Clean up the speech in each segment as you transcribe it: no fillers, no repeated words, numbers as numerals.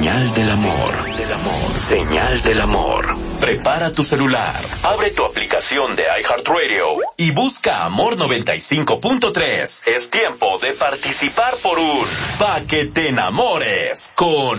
Señal del amor. Señal del amor. Prepara tu celular, abre tu aplicación de iHeartRadio y busca Amor 95.3. Es tiempo de participar por un Pa' que te enamores con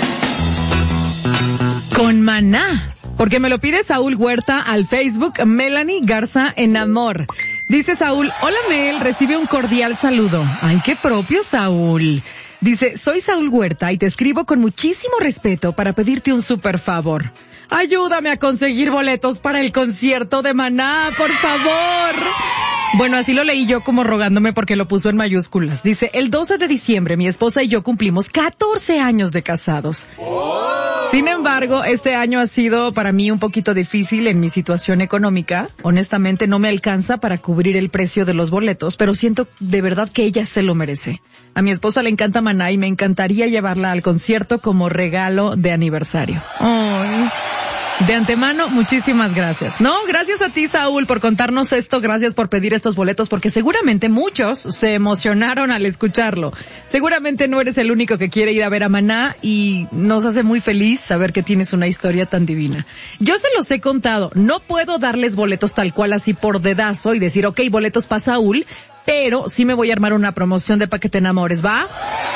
Maná. Porque me lo pide Saúl Huerta al Facebook, Melanie Garza en Amor. Dice Saúl, hola Mel, recibe un cordial saludo. Ay, qué propio, Saúl. Dice, soy Saúl Huerta y te escribo con muchísimo respeto para pedirte un súper favor. Ayúdame a conseguir boletos para el concierto de Maná, por favor. Bueno, así lo leí yo como rogándome porque lo puso en mayúsculas. Dice, el 12 de diciembre mi esposa y yo cumplimos 14 años de casados. Sin embargo, este año ha sido para mí un poquito difícil en mi situación económica. Honestamente no me alcanza para cubrir el precio de los boletos, pero siento de verdad que ella se lo merece. A mi esposa le encanta Maná y me encantaría llevarla al concierto como regalo de aniversario. Ay. De antemano, muchísimas gracias. No, gracias a ti, Saúl, por contarnos esto. Gracias por pedir estos boletos, porque seguramente muchos se emocionaron al escucharlo. Seguramente no eres el único que quiere ir a ver a Maná y nos hace muy feliz saber que tienes una historia tan divina. Yo se los he contado. No puedo darles boletos tal cual así por dedazo y decir, ok, boletos para Saúl, pero sí me voy a armar una promoción de Pa' que te enamores, ¿va?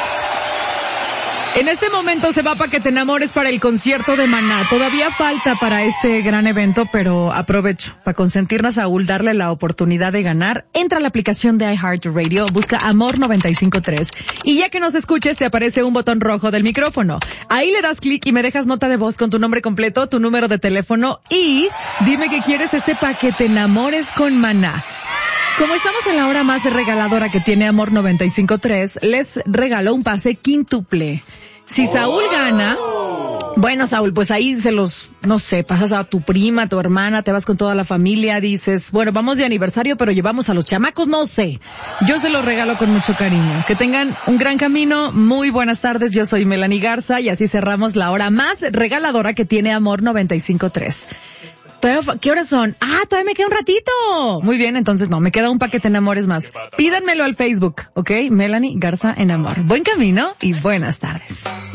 En este momento se va Pa' que te enamores para el concierto de Maná. Todavía falta para este gran evento, pero aprovecho para consentir a Saúl, darle la oportunidad de ganar. Entra a la aplicación de iHeartRadio, busca Amor 95.3 y ya que nos escuches te aparece un botón rojo del micrófono. Ahí le das clic y me dejas nota de voz con tu nombre completo, tu número de teléfono y dime que quieres Pa' que te enamores con Maná. Como estamos en la hora más regaladora que tiene Amor 95.3, les regalo un pase quíntuple. Si Saúl gana, bueno, Saúl, pues ahí no sé, pasas a tu prima, a tu hermana, te vas con toda la familia, dices, bueno, vamos de aniversario, pero llevamos a los chamacos, no sé. Yo se los regalo con mucho cariño. Que tengan un gran camino, muy buenas tardes, yo soy Melanie Garza y así cerramos la hora más regaladora que tiene Amor 95.3. ¿Qué horas son? Todavía me queda un ratito. Muy bien, entonces no, me queda un Pa' que te enamores más. Pídanmelo al Facebook, ¿ok? Melanie Garza en Amor. Buen camino y buenas tardes.